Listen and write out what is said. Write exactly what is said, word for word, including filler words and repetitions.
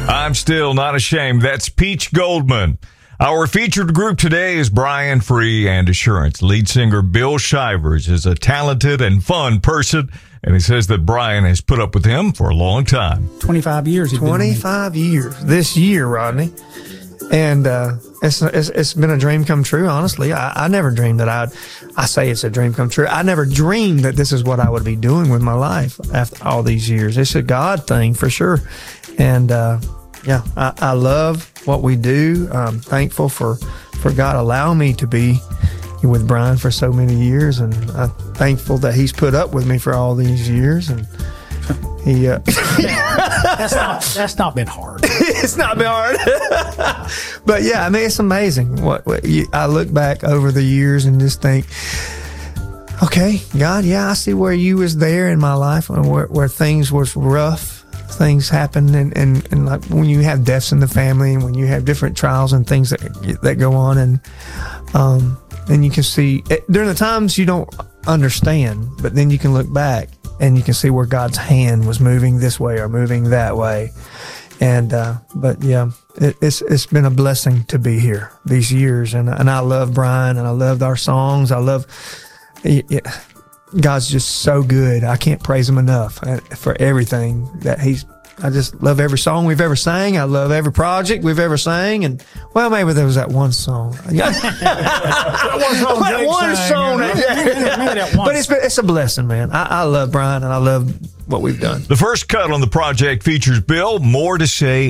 I'm still not ashamed. That's Peach Goldman. Our featured group today is Brian Free and Assurance. Lead singer Bill Shivers is a talented and fun person, and he says that Brian has put up with him for a long time. twenty-five years. he's been with me. twenty-five years this year, Rodney. And uh, it's, it's it's been a dream come true, honestly. I, I never dreamed that I'd, I say it's a dream come true. I never dreamed that this is what I would be doing with my life after all these years. It's a God thing for sure. And, uh, yeah, I, I love what we do. I'm thankful for, for God allowing me to be with Brian for so many years. And I'm thankful that he's put up with me for all these years. And he, uh, that's not that's not been hard. It's not been hard. But yeah, I mean, it's amazing. What, what you, I look back over the years and just think, okay, God, yeah, I see where you was there in my life, and where, where things was rough. Things happen, and, and, and like when you have deaths in the family, and when you have different trials and things that that go on, and um, and you can see it, during the times you don't understand, but then you can look back and you can see where God's hand was moving this way or moving that way, and uh, but yeah, it, it's it's been a blessing to be here these years, and and I love Brian, and I loved our songs. I love. It, it, God's just so good. I can't praise him enough for everything that he's, I just love every song we've ever sang. I love every project we've ever sang. And, well, maybe there was that one song. that one song. That one song. Yeah. But it's, it's a blessing, man. I, I love Brian, and I love what we've done. The first cut on the project features Bill, More to Say